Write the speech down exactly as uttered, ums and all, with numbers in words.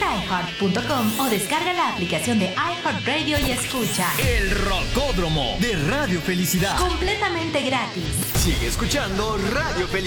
iheart punto com o descarga la aplicación de iHeartRadio y escucha El Rocódromo de Radio Felicidad. completamente gratis. Sigue escuchando Radio Felicidad.